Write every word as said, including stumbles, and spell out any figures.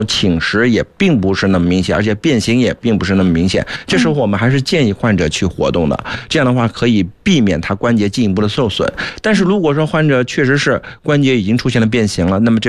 侵蚀也并不是那么明显，而且变形也并不是那么明显，这时候我们还是建议患者去活动的，这样的话可以避免他关节进一步的受损。但是如果说患者确实是关节已经出现了变形了，那么这